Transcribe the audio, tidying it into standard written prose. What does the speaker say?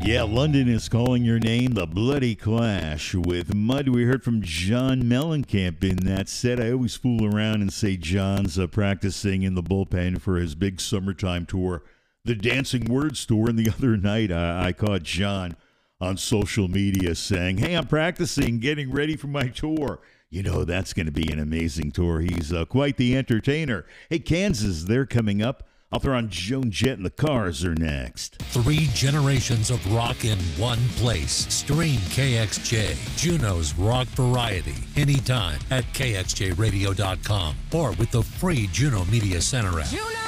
Yeah, London is calling your name, The Bloody Clash. With Mud, we heard from John Mellencamp in that set. I always fool around and say John's practicing in the bullpen for his big summertime tour, the Dancing Words Tour. And the other night, I caught John on social media saying, hey, I'm practicing, getting ready for my tour. You know, that's going to be an amazing tour. He's quite the entertainer. Hey, Kansas, they're coming up. I'll throw on Joan Jett and the Cars are next. 3 generations of rock in one place. Stream KXJ, Juneau's rock variety, anytime at KXJRadio.com or with the free Juneau Media Center app. Juneau!